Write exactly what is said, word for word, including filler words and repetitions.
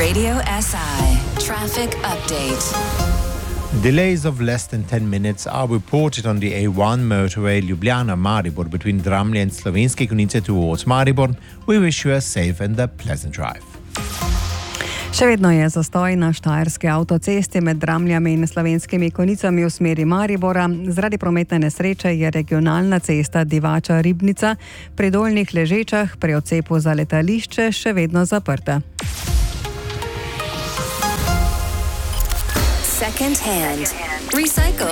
Radio S I Traffic Update. Delays of less than ten minutes are reported on the A one motorway Ljubljana-Maribor between Dramlje and Slovenske Konjice towards Maribor. We wish you a safe and a pleasant drive. Še vedno je zastoj na štajerski avtocesti med Dramljami in Slovenskimi Konjicami v smeri Maribora. Zaradi prometne nesreče je regionalna cesta Divača-Ribnica pri Dolnjih Ležečah pri odcepu za letališče še vedno zaprta. Second hand. Recycle